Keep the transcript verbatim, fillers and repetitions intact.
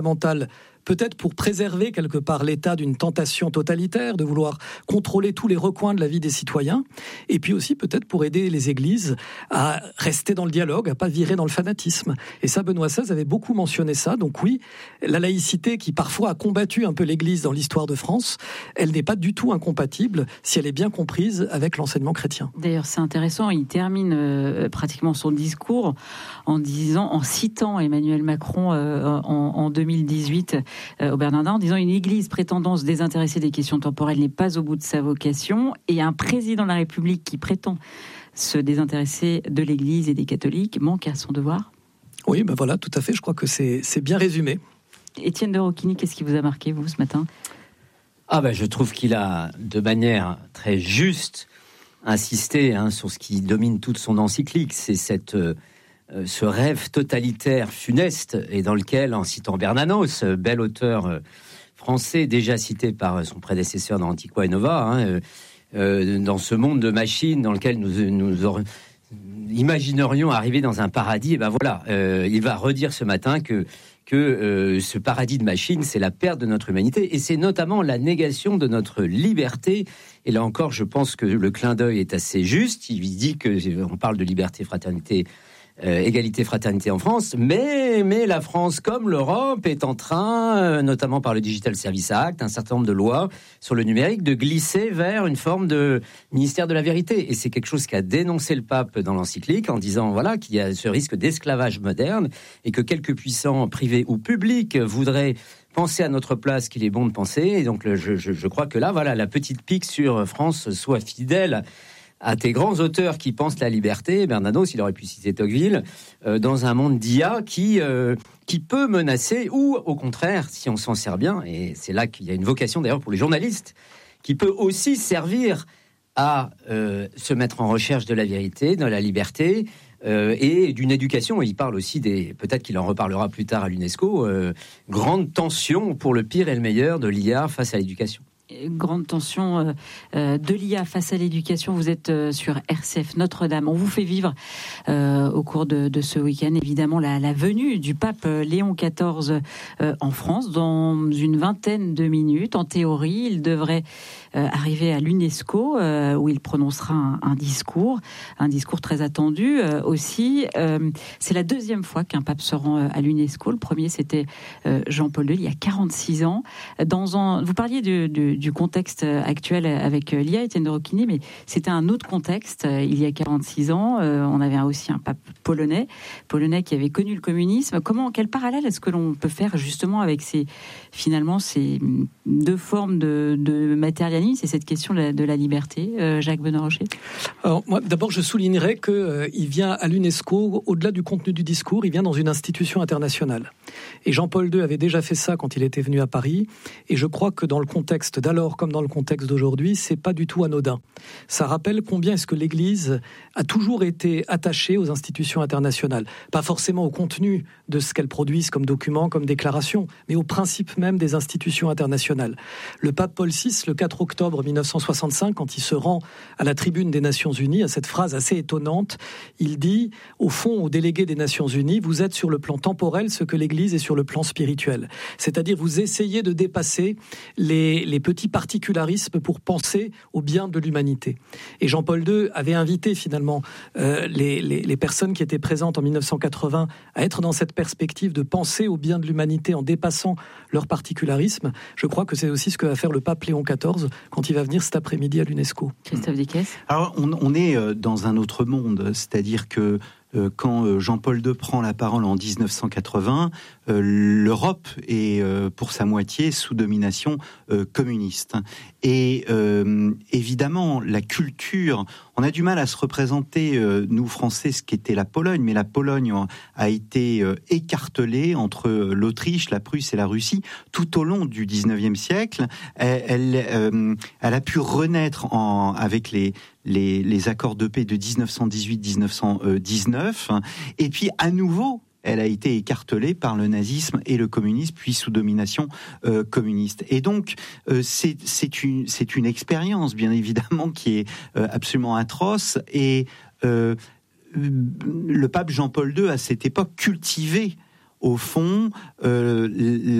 fondamentale, peut-être pour préserver quelque part l'État d'une tentation totalitaire, de vouloir contrôler tous les recoins de la vie des citoyens, et puis aussi peut-être pour aider les églises à rester dans le dialogue, à pas virer dans le fanatisme. Et ça, Benoît seize avait beaucoup mentionné ça. Donc oui, la laïcité qui parfois a combattu un peu l'Église dans l'histoire de France, elle n'est pas du tout incompatible si elle est bien comprise avec l'enseignement chrétien. D'ailleurs, c'est intéressant, il termine euh, pratiquement son discours en disant, en citant Emmanuel Macron euh, en, en deux mille dix-huit euh, au Bernardin, en disant: une église prétendant se désintéresser des questions temporelles n'est pas au bout de sa vocation, et un président de la République qui prétend se désintéresser de l'église et des catholiques manque à son devoir. Oui, ben voilà, tout à fait, je crois que c'est, c'est bien résumé. Étienne de Roquigny, qu'est-ce qui vous a marqué, vous, ce matin ? Ah ben, je trouve qu'il a, de manière très juste, insisté hein, sur ce qui domine toute son encyclique, c'est cette, euh, ce rêve totalitaire funeste, et dans lequel, en citant Bernanos, bel auteur euh, français, déjà cité par son prédécesseur dans Antiqua et Nova, hein, euh, euh, dans ce monde de machines dans lequel nous, nous aurions, imaginerions arriver dans un paradis, et ben voilà, euh, il va redire ce matin que que euh, ce paradis de machines, c'est la perte de notre humanité, et c'est notamment la négation de notre liberté. Et là encore, je pense que le clin d'œil est assez juste. Il dit que on parle de liberté, fraternité, euh, égalité, fraternité en France, mais mais la France, comme l'Europe, est en train, euh, notamment par le Digital Services Act, un certain nombre de lois sur le numérique, de glisser vers une forme de ministère de la vérité. Et c'est quelque chose qu'a dénoncé le pape dans l'encyclique, en disant voilà qu'il y a ce risque d'esclavage moderne, et que quelques puissants privés ou publics voudraient penser à notre place qu'il est bon de penser. Et donc le, je, je, je crois que là, voilà, la petite pique sur France soit fidèle à tes grands auteurs qui pensent la liberté. Bernanos, il aurait pu citer Tocqueville, euh, dans un monde d'I A qui, euh, qui peut menacer, ou au contraire, si on s'en sert bien, et c'est là qu'il y a une vocation d'ailleurs pour les journalistes, qui peut aussi servir à euh, se mettre en recherche de la vérité, de la liberté, euh, et d'une éducation. Il parle aussi des, peut-être qu'il en reparlera plus tard à l'UNESCO, euh, grande tension pour le pire et le meilleur de l'I A face à l'éducation. Grande tension euh, euh, de l'I A face à l'éducation. Vous êtes euh, sur R C F Notre-Dame. On vous fait vivre euh, au cours de, de ce week-end, évidemment, la, la venue du pape Léon quatorze euh, en France dans une vingtaine de minutes. En théorie, il devrait euh, arriver à l'UNESCO euh, où il prononcera un, un discours, un discours très attendu euh, aussi. Euh, c'est la deuxième fois qu'un pape se rend à l'UNESCO. Le premier, c'était euh, Jean-Paul deux, il y a quarante-six ans. Dans un, vous parliez de, de du contexte actuel avec l'I A, Étienne de Roquigny, mais c'était un autre contexte. Il y a quarante-six ans, euh, on avait aussi un pape polonais, polonais qui avait connu le communisme. Comment, quel parallèle est-ce que l'on peut faire justement avec ces, finalement, ces deux formes de, de matérialisme et cette question de la, de la liberté, euh, Jacques Benarocher? Alors, moi, d'abord, je soulignerais qu'il euh, vient à l'UNESCO, au-delà du contenu du discours, il vient dans une institution internationale. Et Jean-Paul deux avait déjà fait ça quand il était venu à Paris, et je crois que dans le contexte d'alors comme dans le contexte d'aujourd'hui, c'est pas du tout anodin. Ça rappelle combien est-ce que l'Église a toujours été attachée aux institutions internationales. Pas forcément au contenu de ce qu'elles produisent comme documents, comme déclarations, mais au principe même des institutions internationales. Le pape Paul six, le quatre octobre mille neuf cent soixante-cinq, quand il se rend à la tribune des Nations Unies, à cette phrase assez étonnante, il dit, au fond, aux délégués des Nations Unies, vous êtes sur le plan temporel ce que l'Église est sur le plan spirituel. C'est-à-dire, vous essayez de dépasser les, les petits particularismes pour penser au bien de l'humanité. Et Jean-Paul deux avait invité finalement euh, les, les, les personnes qui étaient présentes en mille neuf cent quatre-vingts à être dans cette perspective de penser au bien de l'humanité en dépassant leur particularisme. Je crois que c'est aussi ce que va faire le pape Léon quatorze quand il va venir cet après-midi à l'UNESCO. Christophe Dickès. Alors, on, on est dans un autre monde, c'est-à-dire que Euh, quand euh, Jean-Paul deux prend la parole en dix-neuf cent quatre-vingts, euh, l'Europe est euh, pour sa moitié sous domination euh, communiste. Et euh, évidemment, la culture, on a du mal à se représenter, euh, nous Français, ce qu'était la Pologne, mais la Pologne a été euh, écartelée entre l'Autriche, la Prusse et la Russie tout au long du dix-neuvième siècle. Elle, elle, euh, elle a pu renaître en, avec les Les, les accords de paix de dix-neuf cent dix-huit dix-neuf cent dix-neuf, et puis à nouveau, elle a été écartelée par le nazisme et le communisme, puis sous domination euh, communiste. Et donc, euh, c'est, c'est, une, c'est une expérience, bien évidemment, qui est euh, absolument atroce, et euh, le pape Jean-Paul deux, à cette époque, cultivait au fond, euh,